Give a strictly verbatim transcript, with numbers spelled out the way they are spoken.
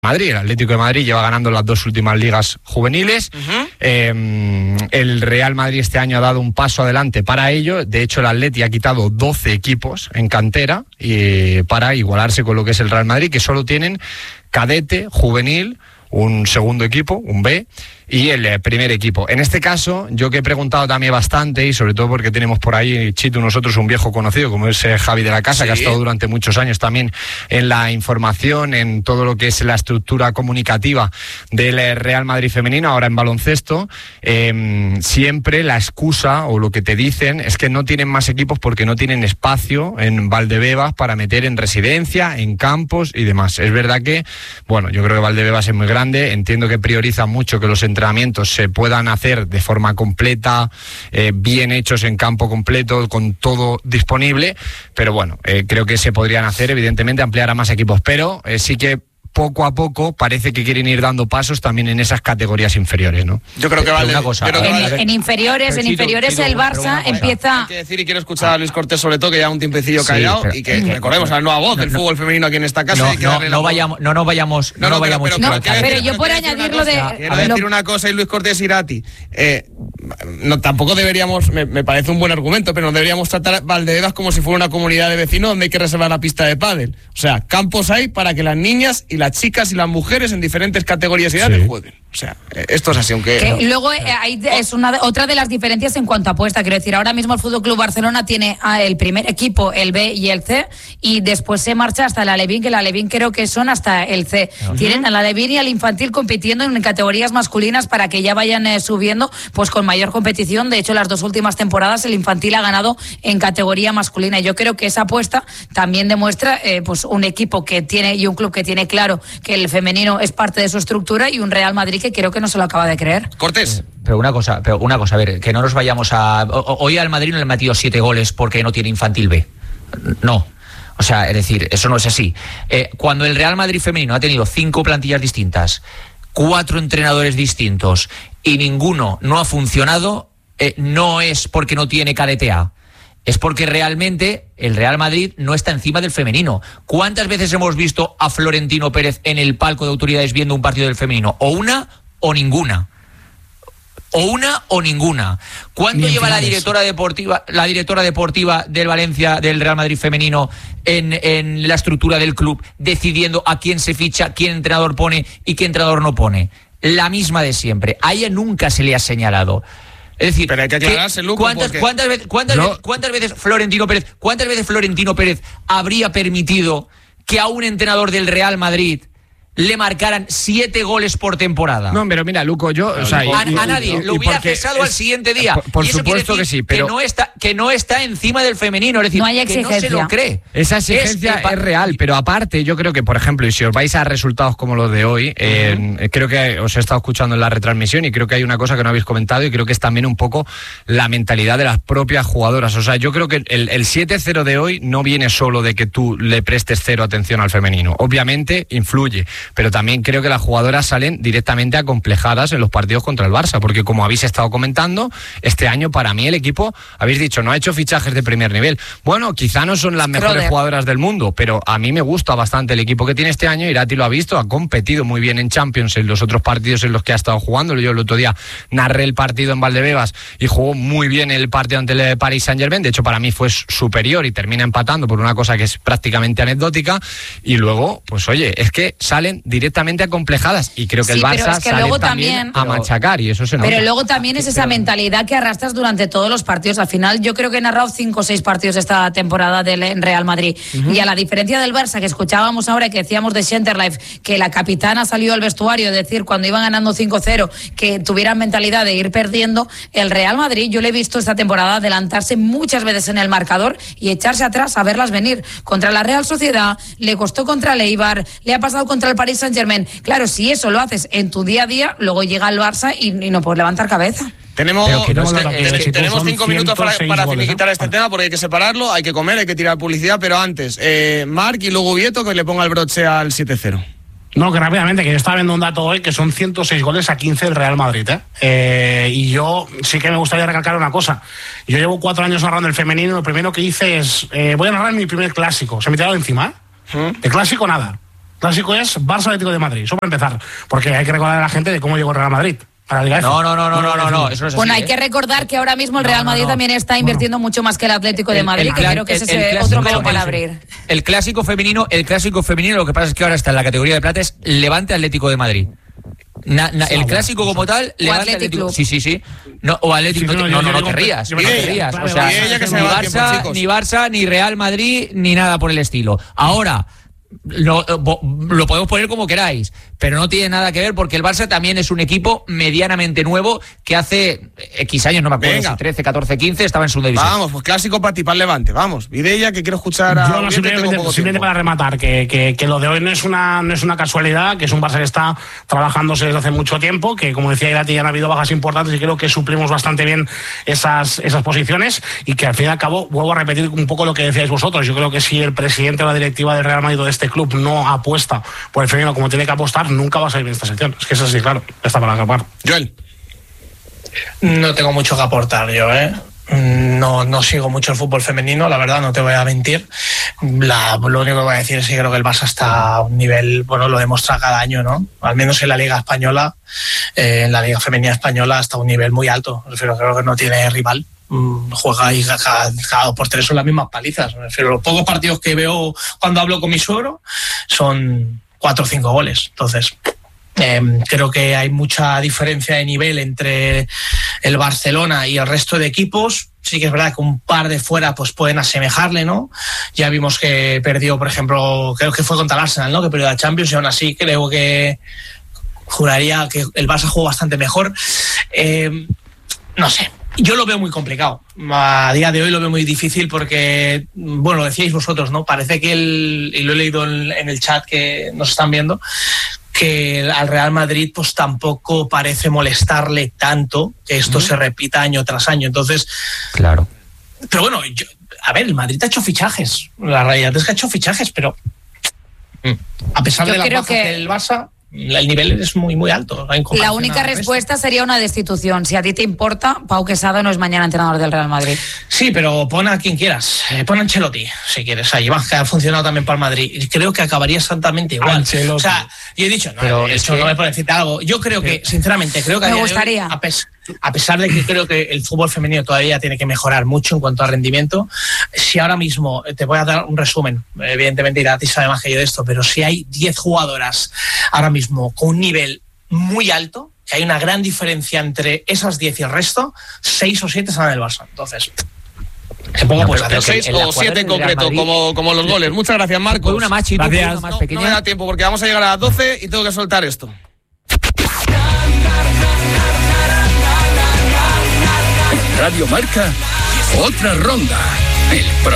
Madrid. El Atlético de Madrid lleva ganando las dos últimas ligas juveniles. Uh-huh. Eh, el Real Madrid este año ha dado un paso adelante para ello. De hecho, el Atleti ha quitado doce equipos en cantera y para igualarse con lo que es el Real Madrid, que solo tienen cadete, juvenil, un segundo equipo, un B, y el primer equipo. En este caso, yo que he preguntado también bastante, y sobre todo porque tenemos por ahí, Chito, nosotros un viejo conocido, como es eh, Javi de la Casa, sí, que ha estado durante muchos años también en la información, en todo lo que es la estructura comunicativa del Real Madrid femenino, ahora en baloncesto. Eh, siempre la excusa, o lo que te dicen, es que no tienen más equipos porque no tienen espacio en Valdebebas para meter en residencia, en campos y demás. Es verdad que, bueno, yo creo que Valdebebas es muy grande, entiendo que prioriza mucho que los entrenadores entrenamientos se puedan hacer de forma completa, eh, bien hechos en campo completo, con todo disponible, pero bueno, eh, creo que se podrían hacer, evidentemente, ampliar a más equipos, pero eh, sí que poco a poco parece que quieren ir dando pasos también en esas categorías inferiores, ¿no? Yo creo que vale. Una cosa, creo que en, vale. en inferiores, en inferiores el Barça empieza. Hay que decir, y quiero escuchar a Luis Cortés sobre todo, que ya un tiempecillo callado, sí, pero, y que, que recordemos a la nueva voz del no, fútbol femenino aquí en esta casa. No, y que no, no vayamos, no nos vayamos, no, no, no vayamos. Pero, pero, pero, pero, pero yo por añadirlo de. Quiero decir una cosa, y Luis Cortés Irati. Eh, no, tampoco deberíamos, me, me parece un buen argumento, pero no deberíamos tratar Valdebebas como si fuera una comunidad de vecinos donde hay que reservar la pista de pádel. O sea, campos hay para que las niñas y las chicas y las mujeres en diferentes categorías y edades sí. jueguen. O sea, esto es así, aunque... Que no. Luego eh, hay, es una otra de las diferencias en cuanto a apuesta. Quiero decir, ahora mismo el Fútbol Club Barcelona tiene ah, el primer equipo, el B y el C, y después se marcha hasta el Alevín, que el Alevín creo que son hasta el C. Uh-huh. Tienen al Alevín y al infantil compitiendo en categorías masculinas para que ya vayan eh, subiendo pues con mayor competición. De hecho, las dos últimas temporadas el infantil ha ganado en categoría masculina. Y yo creo que esa apuesta también demuestra eh, pues un equipo que tiene y un club que tiene claro que el femenino es parte de su estructura, y un Real Madrid que creo que no se lo acaba de creer. Cortés. Pero una cosa, pero una cosa, a ver, que no nos vayamos a... Hoy al Madrid no le han metido siete goles porque no tiene infantil B. No. O sea, es decir, eso no es así. Eh, cuando el Real Madrid femenino ha tenido cinco plantillas distintas, cuatro entrenadores distintos y ninguno no ha funcionado, eh, no es porque no tiene cadete A. Es porque realmente el Real Madrid no está encima del femenino. ¿Cuántas veces hemos visto a Florentino Pérez en el palco de autoridades viendo un partido del femenino? O una o ninguna. O una o ninguna. ¿Cuánto lleva la directora deportiva, la directora deportiva del Valencia, del Real Madrid femenino, en, en la estructura del club, decidiendo a quién se ficha, quién entrenador pone y qué entrenador no pone? La misma de siempre. A ella nunca se le ha señalado. Es decir, pero hay que aclararse, Luco, ¿cuántas, porque... cuántas, veces, cuántas, no. veces, ¿cuántas veces Florentino Pérez, cuántas veces Florentino Pérez habría permitido que a un entrenador del Real Madrid le marcaran siete goles por temporada? No, pero mira, Luco, yo... O sea, a, y, a y, nadie, y, lo hubiera porque cesado es, al siguiente día. Por, por y eso supuesto que sí, pero... Que no, está, que no está encima del femenino, es decir, no hay que no se lo cree. Esa exigencia es, es real, pero aparte yo creo que, por ejemplo, y si os vais a resultados como los de hoy, eh, uh-huh. creo que os he estado escuchando en la retransmisión y creo que hay una cosa que no habéis comentado y creo que es también un poco la mentalidad de las propias jugadoras. O sea, yo creo que el, el siete cero de hoy no viene solo de que tú le prestes cero atención al femenino. Obviamente influye, pero también creo que las jugadoras salen directamente acomplejadas en los partidos contra el Barça, porque como habéis estado comentando, este año para mí el equipo, habéis dicho, no ha hecho fichajes de primer nivel. Bueno, quizá no son las mejores Crowder. jugadoras del mundo, pero a mí me gusta bastante el equipo que tiene este año. Irati lo ha visto, ha competido muy bien en Champions en los otros partidos en los que ha estado jugando. Yo el otro día narré el partido en Valdebebas y jugó muy bien el partido ante el Paris Saint-Germain. De hecho, para mí fue superior y termina empatando por una cosa que es prácticamente anecdótica. Y luego, pues oye, es que salen directamente acomplejadas y creo que sí, el Barça es que sale también, también a machacar y eso se nota. Pero luego también es esa mentalidad que arrastras durante todos los partidos. Al final yo creo que he narrado cinco o seis partidos esta temporada del Real Madrid. Uh-huh. Y a la diferencia del Barça que escuchábamos ahora, que decíamos de Centerlife, que la capitana salió al vestuario a decir cuando iban ganando cinco cero que tuvieran mentalidad de ir perdiendo, el Real Madrid yo le he visto esta temporada adelantarse muchas veces en el marcador y echarse atrás a verlas venir. Contra la Real Sociedad, le costó contra el Eibar, le ha pasado contra el Paris Saint-Germain. Claro, si eso lo haces en tu día a día, luego llega el Barça y, y no puedes levantar cabeza. Tenemos, no es que, es que tenemos cinco minutos para, para finiquitar este tema, porque hay que separarlo, hay que comer, hay que tirar publicidad, pero antes, eh, Marc y luego Vieto, que le ponga el broche al siete cero. No, que rápidamente, que yo estaba viendo un dato hoy que son ciento seis goles a quince del Real Madrid, ¿eh? Eh, y yo sí que me gustaría recalcar una cosa. Yo llevo cuatro años narrando el femenino, lo primero que hice es, eh, voy a narrar mi primer clásico, se me tiraron encima, ¿eh? ¿Mm? De clásico nada. clásico es Barça Atlético de Madrid, eso para empezar, porque hay que recordar a la gente de cómo llegó el Real Madrid. No, no, no, no, no, no, no, eso no es así. Bueno, hay ¿eh? que recordar que ahora mismo el No, Real Madrid no, no. también está invirtiendo Bueno. mucho más que el Atlético de El- Madrid, el que cla- creo que el- es el ese clásico- otro melón para el- abrir. El clásico femenino, el clásico femenino, lo que pasa es que ahora está en la categoría de plata, es Levante Atlético de Madrid. Na- na- el clásico como tal, Levante Athletic Atlético. Club. Sí, sí, sí. No, o Atlético. Sí, no, no, no, yo- no, yo no digo- te rías. yo No me te río, rías. vale, O sea, vale, ella que se ni me va el tiempo, Barça, chicos. ni Barça, ni Real Madrid, ni nada por el estilo. Ahora, lo, bo- lo podemos poner como queráis, pero no tiene nada que ver porque el Barça también es un equipo medianamente nuevo que hace X años, no me acuerdo, Venga. si trece, catorce, quince, estaba en su división. Vamos, pues clásico para ti, para el Levante. Vamos, Vidella, que quiero escuchar a. Yo no, Uriete, simplemente, tengo poco simplemente tiempo. para rematar, que, que, que lo de hoy no es, una, no es una casualidad, que es un Barça que está trabajándose desde hace mucho tiempo, que como decía Irati, ya han habido bajas importantes y creo que suplimos bastante bien esas, esas posiciones y que al fin y al cabo, vuelvo a repetir un poco lo que decíais vosotros, yo creo que si el presidente o la directiva del Real Madrid o de este club no apuesta por el femenino como tiene que apostar, nunca va a salir bien esta sección. Es que eso sí, claro, ya está para acabar. Joel. No tengo mucho que aportar yo, ¿eh? No, no sigo mucho el fútbol femenino, la verdad, no te voy a mentir. La, lo único que voy a decir es que creo que el Barça está a un nivel, bueno, lo demuestra cada año, ¿no? Al menos en la Liga Española, eh, en la Liga Femenina Española está a un nivel muy alto. Refiero, creo que no tiene rival. Mm, Juega y cada, cada dos por tres son las mismas palizas. Me refiero, los pocos partidos que veo cuando hablo con mi suegro son cuatro o cinco goles. Entonces, Eh, creo que hay mucha diferencia de nivel entre el Barcelona y el resto de equipos. Sí que es verdad que un par de fuera pues pueden asemejarle, ¿no? Ya vimos que perdió, por ejemplo, creo que fue contra el Arsenal, ¿no? Que perdió la Champions y aún así creo que juraría que el Barça jugó bastante mejor. Eh, no sé. Yo lo veo muy complicado. A día de hoy lo veo muy difícil porque, bueno, lo decíais vosotros, ¿no? Parece que el, y lo he leído en, en el chat que nos están viendo, que al Real Madrid pues tampoco parece molestarle tanto que esto mm. se repita año tras año. Entonces, claro. Pero bueno, yo, a ver, el Madrid ha hecho fichajes. La realidad es que ha hecho fichajes, pero mm. a pesar yo de la creo baja que... del Barça, el nivel es muy muy alto. La única respuesta sería una destitución. Si a ti te importa, Pau Quesada no es mañana entrenador del Real Madrid. Sí, pero pon a quien quieras. Eh, pon a Ancelotti, si quieres. Ahí va, que ha funcionado también para el Madrid. Y creo que acabaría exactamente igual. Ancelotti. O sea, yo he dicho, no, pero de hecho, es que... no me puedo decirte algo. Yo creo que, sinceramente, creo que me a, gustaría. Hoy, a, pes a pesar de que creo que el fútbol femenino todavía tiene que mejorar mucho en cuanto a rendimiento, si ahora mismo, te voy a dar un resumen, evidentemente Irati sabe más que yo de esto, pero si hay diez jugadoras ahora mismo con un nivel muy alto, que hay una gran diferencia entre esas diez y el resto, seis o siete están en el Barça. Entonces, se ponga No, pues pero hacer Seis en la o siete en jugada del concreto, Real Madrid- como, como los goles. Muchas gracias, Marcos. Una más, Chitu, Gracias. una más No, pequeña. no me da tiempo porque vamos a llegar a las doce y tengo que soltar esto. Radio Marca, otra ronda. El